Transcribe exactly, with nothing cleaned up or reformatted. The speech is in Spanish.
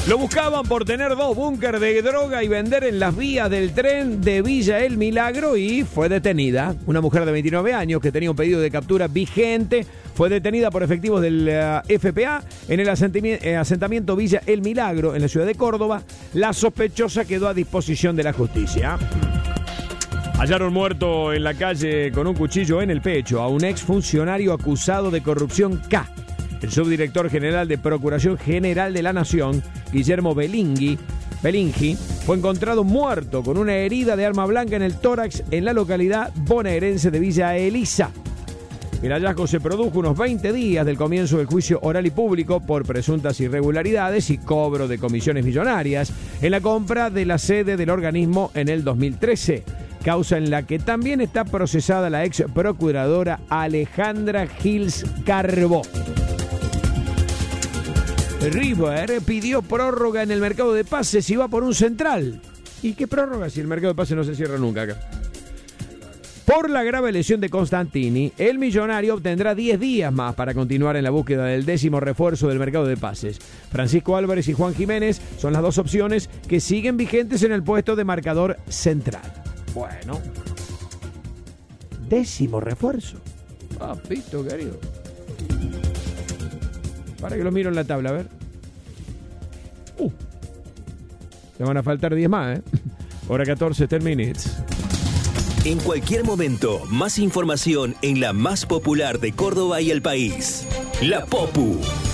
Lo buscaban por tener dos búnker de droga y vender en las vías del tren de Villa El Milagro y fue detenida. Una mujer de veintinueve años que tenía un pedido de captura vigente fue detenida por efectivos del uh, F P A en el asentamiento, eh, asentamiento Villa El Milagro en la ciudad de Córdoba. La sospechosa quedó a disposición de la justicia. Hallaron muerto en la calle con un cuchillo en el pecho a un exfuncionario acusado de corrupción K. El subdirector general de Procuración General de la Nación, Guillermo Belingui, Belingi, fue encontrado muerto con una herida de arma blanca en el tórax en la localidad bonaerense de Villa Elisa. El hallazgo se produjo unos veinte días del comienzo del juicio oral y público por presuntas irregularidades y cobro de comisiones millonarias en la compra de la sede del organismo en el dos mil trece. Causa en la que también está procesada la ex procuradora Alejandra Gils Carbó. River pidió prórroga en el mercado de pases y va por un central. ¿Y qué prórroga si el mercado de pases no se cierra nunca acá? Por la grave lesión de Constantini, el millonario obtendrá diez días más para continuar en la búsqueda del décimo refuerzo del mercado de pases. Francisco Álvarez y Juan Jiménez son las dos opciones que siguen vigentes en el puesto de marcador central. Bueno, décimo refuerzo. Papito querido. Para que lo miro en la tabla, a ver. Uh, le van a faltar diez más, ¿eh? Hora catorce, diez minutes. En cualquier momento, más información en la más popular de Córdoba y el país. La Popu.